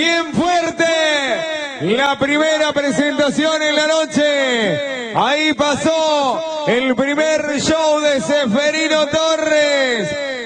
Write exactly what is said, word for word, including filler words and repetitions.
bien fuerte. La primera presentación en la noche. Ahí pasó el primer show de Seferino Torres.